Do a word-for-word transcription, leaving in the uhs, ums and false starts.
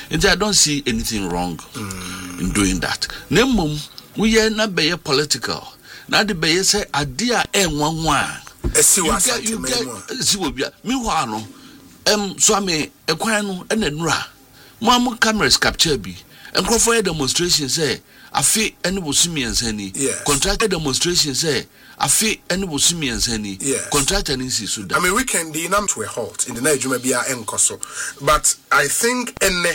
And I don't see anything wrong mm. in doing that. Nemum, we are not be political. Now the be say idea and one one. You get, you get, see what we are. Meanwhile, um, so I mean, a quano and then ra. Mamu cameras capture be. And go for a demonstration say, I feel any will see me and send contracted demonstration say, I feel any will see me and send contract and insist. I mean, we can deny to a halt in the night, you may be our encoso. But I think, and